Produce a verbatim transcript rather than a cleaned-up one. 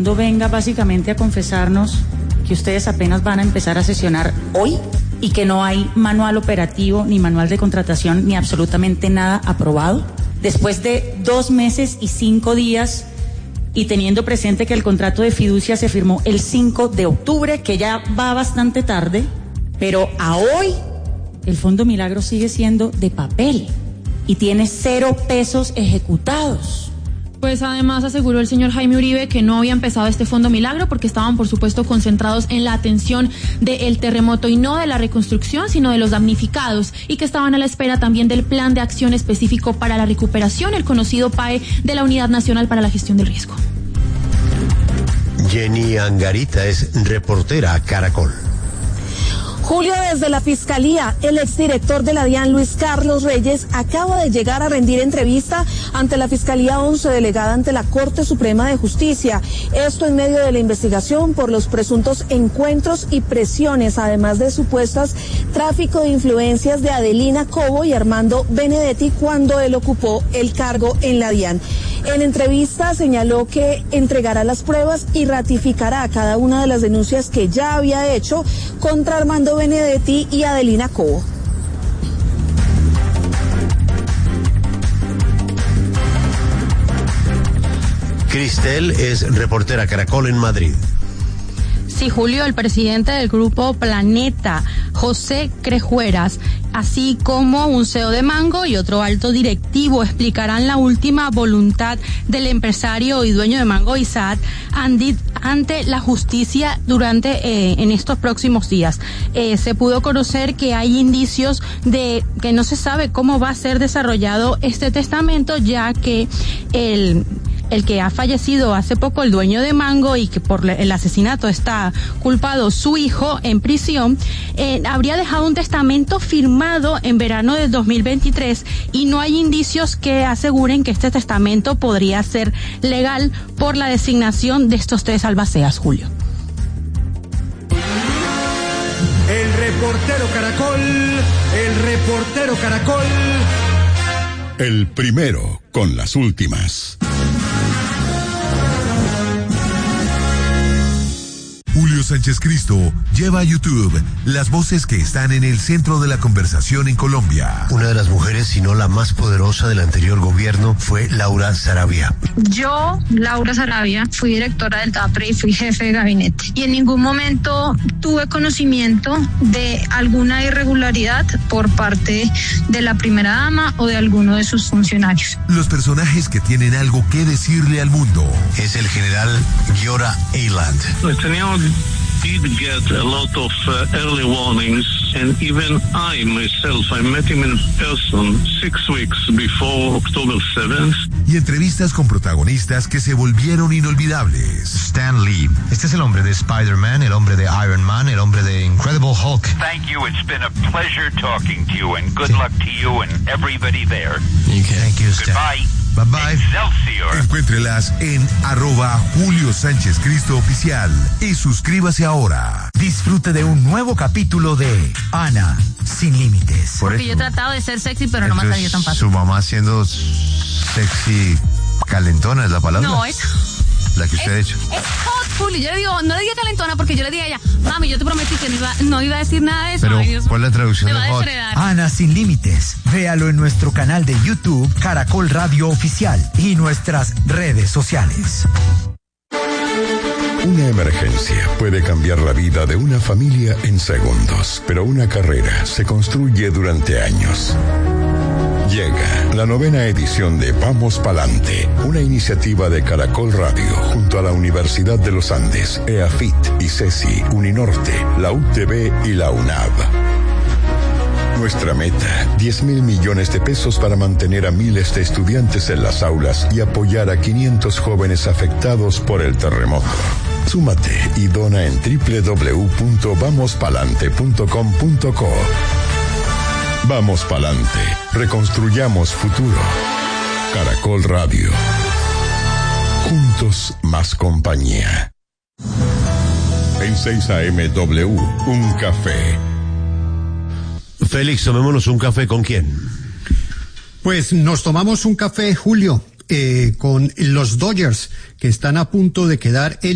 fondo venga básicamente a confesarnos que ustedes apenas van a empezar a sesionar hoy y que no hay manual operativo, ni manual de contratación, ni absolutamente nada aprobado. Después de dos meses y cinco días y teniendo presente que el contrato de fiducia se firmó el cinco de octubre, que ya va bastante tarde, pero a hoy el Fondo Milagro sigue siendo de papel y tiene cero pesos ejecutados. Pues además aseguró el señor Jaime Uribe que no había empezado este Fondo Milagro porque estaban, por supuesto, concentrados en la atención del terremoto y no de la reconstrucción, sino de los damnificados, y que estaban a la espera también del Plan de Acción Específico para la Recuperación, el conocido P A E de la Unidad Nacional para la Gestión del Riesgo. Jenny Angarita es reportera Caracol. Julio, desde la Fiscalía, el exdirector de la DIAN, Luis Carlos Reyes, acaba de llegar a rendir entrevista ante la Fiscalía once, delegada ante la Corte Suprema de Justicia. Esto en medio de la investigación por los presuntos encuentros y presiones, además de supuestas tráfico de influencias de Adelina Cobo y Armando Benedetti cuando él ocupó el cargo en la DIAN. En entrevista señaló que entregará las pruebas y ratificará cada una de las denuncias que ya había hecho contra Armando Benedetti y Adelina Cobo. Cristel es reportera Caracol en Madrid. Sí, Julio, el presidente del grupo Planeta, José Crejueras, así como un C E O de Mango y otro alto directivo explicarán la última voluntad del empresario y dueño de Mango Isaac ante la justicia durante eh, en estos próximos días. Eh, se pudo conocer que hay indicios de que no se sabe cómo va a ser desarrollado este testamento, ya que el el que ha fallecido hace poco, el dueño de Mango, y que por el asesinato está culpado su hijo en prisión, eh, habría dejado un testamento firmado en verano del dos mil veintitrés y no hay indicios que aseguren que este testamento podría ser legal por la designación de estos tres albaceas, Julio. El reportero Caracol, el reportero Caracol. El primero con las últimas. Julio Sánchez Cristo lleva a YouTube las voces que están en el centro de la conversación en Colombia. Una de las mujeres, si no la más poderosa del anterior gobierno, fue Laura Sarabia. Yo, Laura Sarabia, fui directora del TAPRE y fui jefe de gabinete. Y en ningún momento tuve conocimiento de alguna irregularidad por parte de la primera dama o de alguno de sus funcionarios. Los personajes que tienen algo que decirle al mundo. Es el general Giora Eiland. Pues teníamos did get a lot of uh, early warnings, and even I myself, I met him in person six weeks before October seventh. Y entrevistas con protagonistas que se volvieron inolvidables. Stan Lee, este es el hombre de Spider-Man, el hombre de Iron Man, el hombre de Incredible Hulk. Thank you, it's been a pleasure talking to you, and good sí. luck to you and everybody there. Okay. Thank you, Stan. Goodbye. Bye bye. Excelsior. Encuéntrelas en arroba Julio Sánchez Cristo Oficial y suscríbase ahora. Disfrute de un nuevo capítulo de Ana Sin Límites. Porque yo he tratado de ser sexy, pero no me ha salido tan fácil. Su mamá siendo sexy calentona es la palabra. No, es... La que usted es, ha hecho. Es hot, Julio. Yo le digo, no le diga calentona porque yo le digo a ella, mami, yo te prometí que no iba, no iba a decir nada de eso. Pero, Ay, Dios, ¿cuál es la traducción de hot? Ana Sin Límites. Véalo en nuestro canal de YouTube, Caracol Radio Oficial, y nuestras redes sociales. Una emergencia puede cambiar la vida de una familia en segundos, pero una carrera se construye durante años. Llega la novena edición de Vamos Palante, una iniciativa de Caracol Radio junto a la Universidad de los Andes, EAFIT, ICESI, Uninorte, la U T B y la UNAV. Nuestra meta, diez mil millones de pesos para mantener a miles de estudiantes en las aulas y apoyar a quinientos jóvenes afectados por el terremoto. Súmate y dona en doble u doble u doble u punto vamos palante punto com punto co. Vamos pa'lante, reconstruyamos futuro. Caracol Radio. Juntos más compañía. En seis A M W, un café. Félix, tomémonos un café, ¿con quién? Pues nos tomamos un café, Julio, eh, con los Dodgers, que están a punto de quedar el